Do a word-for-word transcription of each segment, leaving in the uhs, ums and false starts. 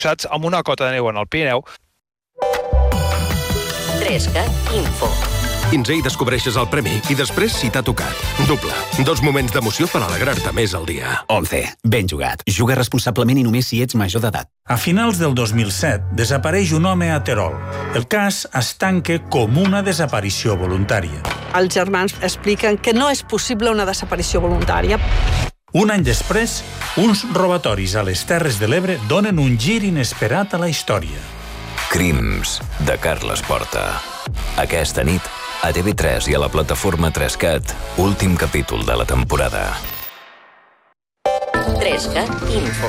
saps, amb una cota de neu en el Pirineu. Trescat Info. Fins ahir descobreixes el premi i després si t'ha tocat. Doble. Dos moments d'emoció per alegrar-te més al dia. Once. Ben jugat. Juga responsablement i només si ets major d'edat. A finals del dos mil set desapareix un home a Terol. El cas es tanca com una desaparició voluntària. Els germans expliquen que no és possible una desaparició voluntària. Un any després, uns robatoris a les Terres de l'Ebre donen un gir inesperat a la història. Crims, de Carles Porta. Aquesta nit, a T V tres i a la plataforma Trescat, últim capítol de la temporada. Trescat Info.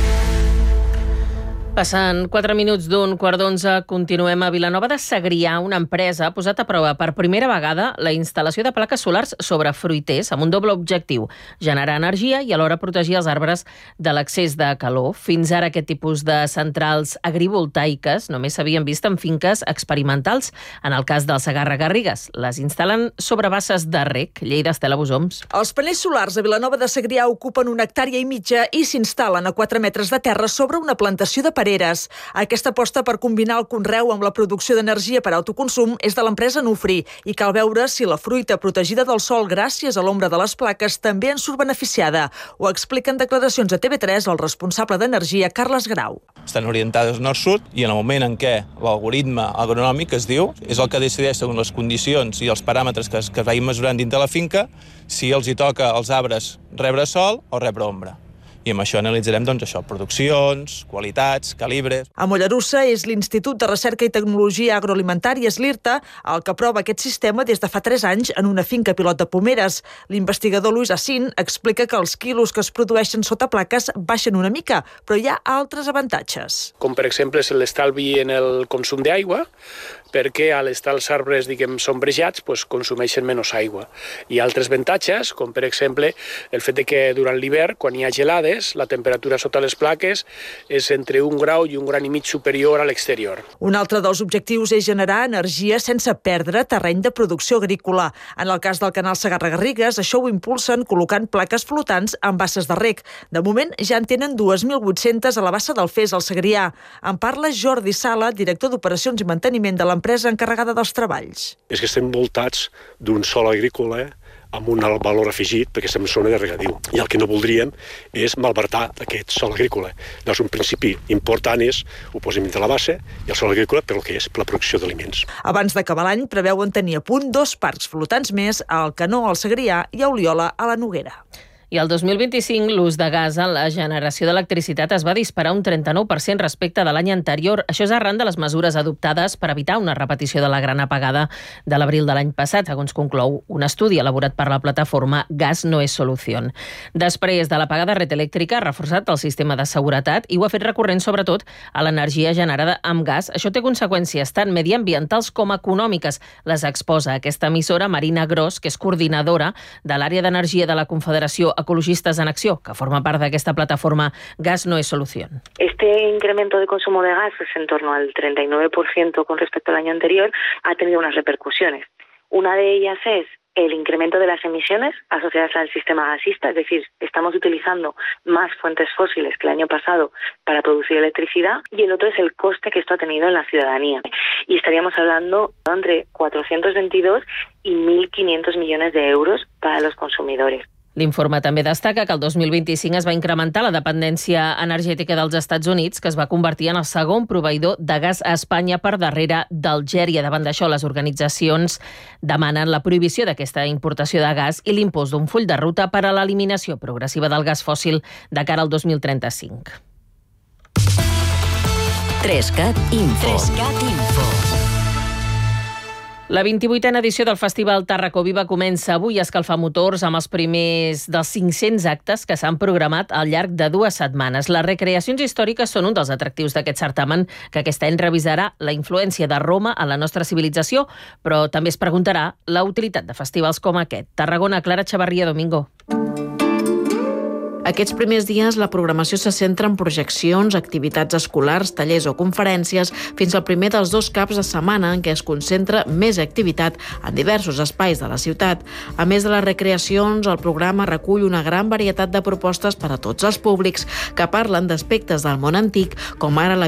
Passant quatre minuts d'un quart d'onze, continuem a Vilanova de Segrià. Una empresa ha posat a prova per primera vegada la instal·lació de plaques solars sobre fruiters amb un doble objectiu, generar energia i alhora protegir els arbres de l'excés de calor. Fins ara aquest tipus de centrals agrivoltaiques només s'havien vist en finques experimentals. En el cas del Segarra-Garrigues, les instal·len sobre basses de rec. Lleida, Estela Bosoms. Els panells solars a Vilanova de Segrià ocupen una hectàrea i mitja i s'instal·len a quatre metres de terra sobre una plantació de pareres. Aquesta aposta per combinar el conreu amb la producció d'energia per autoconsum és de l'empresa Nufri i cal veure si la fruita protegida del sol gràcies a l'ombra de les plaques també en surt beneficiada. Ho explica en declaracions a T V tres el responsable d'energia, Carles Grau. Estan orientades nord-sud i en el moment en què l'algoritme agronòmic es diu és el que decideix segons les condicions i els paràmetres que es, que es vagin mesurant dins de la finca si els hi toca als arbres rebre sol o rebre ombra. I amb això analitzarem doncs, això, produccions, qualitats, calibres. A Mollerussa és l'Institut de Recerca i Tecnologia Agroalimentària, l'IRTA, el que prova aquest sistema des de fa tres anys en una finca pilot de pomeres. L'investigador Luis Assin explica que els quilos que es produeixen sota plaques baixen una mica, però hi ha altres avantatges. Com per exemple l'estalvi en el consum d'aigua, perquè al estar els arbres, diguem, sombrejats, doncs, consumeixen menys aigua. Hi ha altres avantatges, com per exemple el fet de que durant l'hivern, quan hi ha gelades, la temperatura sota les plaques és entre un grau i un gran i mig superior a l'exterior. Un altre dels objectius és generar energia sense perdre terreny de producció agrícola. En el cas del canal Segarra-Garrigues, això ho impulsen col·locant plaques flotants en basses de rec. De moment ja en tenen dues mil vuit-centes a la bassa del Fes, al Segrià. En parla Jordi Sala, director d'Operacions i Manteniment de l'empresa encarregada dels treballs. És que estem voltats d'un sòl agrícola amb un alt valor afegit, perquè estem en zona de regadiu. I el que no voldríem és malbaratar aquest sòl agrícola. Doncs un principi important és, ho posem entre la base, i el sòl agrícola per el que és la producció d'aliments. Abans d'acabar l'any preveuen tenir a punt dos parcs flotants més, a Alcanó, al Segrià, i a Oliola, a la Noguera. I el dos mil vint-i-cinc l'ús de gas en la generació d'electricitat es va disparar un trenta-nou per cent respecte de l'any anterior. Això és arran de les mesures adoptades per evitar una repetició de la gran apagada de l'abril de l'any passat, segons conclou un estudi elaborat per la plataforma Gas no es solución. Després de l'apagada, Red Eléctrica ha reforçat el sistema de seguretat i ho ha fet recurrent sobretot a l'energia generada amb gas. Això té conseqüències tant mediambientals com econòmiques. Les exposa aquesta emissora Marina Gros, que és coordinadora de l'àrea d'energia de la Confederació Ecologistas en Acción, que forma parte de esta plataforma Gas no es solución. Este incremento de consumo de gas, pues en torno al treinta y nueve por ciento con respecto al año anterior, ha tenido unas repercusiones. Una de ellas es el incremento de las emisiones asociadas al sistema gasista, es decir, estamos utilizando más fuentes fósiles que el año pasado para producir electricidad, y el otro es el coste que esto ha tenido en la ciudadanía. Y estaríamos hablando entre cuatrocientos veintidós y mil quinientos millones de euros para los consumidores. L'informe també destaca que el dos mil vint-i-cinc es va incrementar la dependència energètica dels Estats Units, que es va convertir en el segon proveïdor de gas a Espanya per darrere d'Algèria. Davant d'això, les organitzacions demanen la prohibició d'aquesta importació de gas i l'impost d'un full de ruta per a l'eliminació progressiva del gas fòssil de cara al dos mil trenta-cinc. Trescat Info. Trescat Info. La vint-i-vuitena edició del Festival Tarraco Viva comença avui a escalfar motors amb els primers dels cinc-cents actes que s'han programat al llarg de dues setmanes. Les recreacions històriques són un dels atractius d'aquest certamen, que aquest any revisarà la influència de Roma a la nostra civilització, però també es preguntarà la utilitat de festivals com aquest. Tarragona, Clara Xavarria, Domingo. Aquests primers dies la programació se centra en projeccions, activitats escolars, tallers o conferències, fins al primer dels dos caps de setmana en què es concentra més activitat en diversos espais de la ciutat. A més de les recreacions, el programa recull una gran varietat de propostes per a tots els públics que parlen d'aspectes del món antic, com ara la